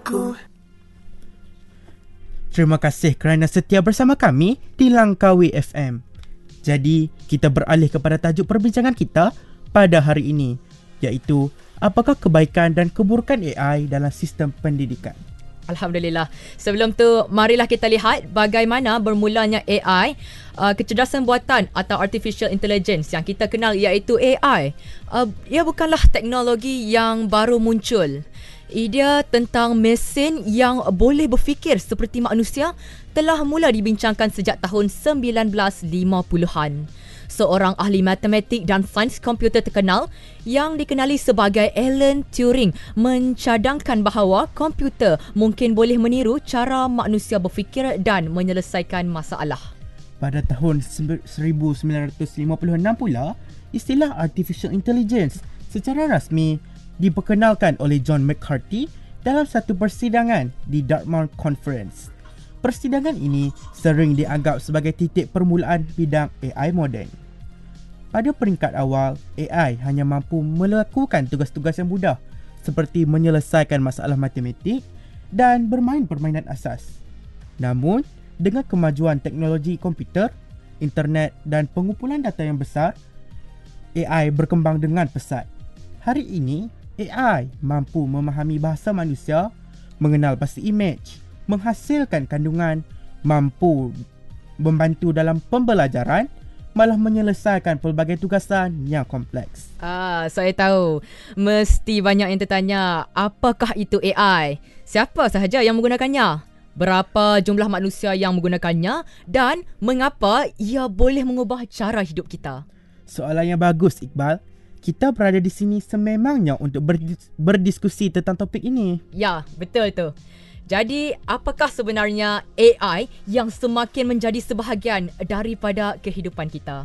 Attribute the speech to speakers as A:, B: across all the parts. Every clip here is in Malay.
A: Terima kasih kerana setia bersama kami di Langkawi FM. Jadi, kita beralih kepada tajuk perbincangan kita pada hari ini, iaitu apakah kebaikan dan keburukan AI dalam sistem pendidikan.
B: Alhamdulillah. Sebelum tu, marilah kita lihat bagaimana bermulanya AI, kecerdasan buatan atau artificial intelligence yang kita kenal iaitu AI. Ia bukanlah teknologi yang baru muncul. Idea tentang mesin yang boleh berfikir seperti manusia telah mula dibincangkan sejak tahun 1950-an. Seorang ahli matematik dan sains komputer terkenal yang dikenali sebagai Alan Turing mencadangkan bahawa komputer mungkin boleh meniru cara manusia berfikir dan menyelesaikan masalah.
A: Pada tahun 1956 pula, istilah artificial intelligence secara rasmi diperkenalkan oleh John McCarthy dalam satu persidangan di Dartmouth Conference. Persidangan ini sering dianggap sebagai titik permulaan bidang AI moden. Pada peringkat awal, AI hanya mampu melakukan tugas-tugas yang mudah seperti menyelesaikan masalah matematik dan bermain permainan asas. Namun, dengan kemajuan teknologi komputer, internet dan pengumpulan data yang besar, AI berkembang dengan pesat. Hari ini, AI mampu memahami bahasa manusia, mengenal pasti imej, menghasilkan kandungan, mampu membantu dalam pembelajaran, malah menyelesaikan pelbagai tugasan yang kompleks.
B: Saya tahu. Mesti banyak yang tertanya, apakah itu AI? Siapa sahaja yang menggunakannya? Berapa jumlah manusia yang menggunakannya? Dan mengapa ia boleh mengubah cara hidup kita?
A: Soalan yang bagus, Iqbal. Kita berada di sini sememangnya untuk berdiskusi tentang topik ini.
B: Ya, betul tu. Jadi, apakah sebenarnya AI yang semakin menjadi sebahagian daripada kehidupan kita?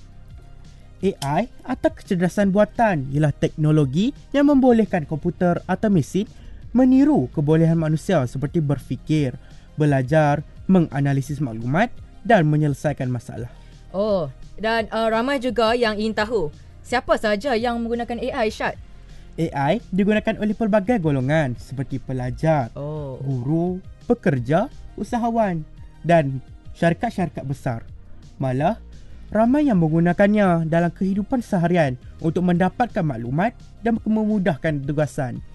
A: AI atau kecerdasan buatan ialah teknologi yang membolehkan komputer atau mesin meniru kebolehan manusia seperti berfikir, belajar, menganalisis maklumat dan menyelesaikan masalah.
B: Oh, dan ramai juga yang ingin tahu, siapa sahaja yang menggunakan AI, Syad?
A: AI digunakan oleh pelbagai golongan seperti pelajar, guru, pekerja, usahawan dan syarikat-syarikat besar. Malah, ramai yang menggunakannya dalam kehidupan seharian untuk mendapatkan maklumat dan memudahkan tugasan.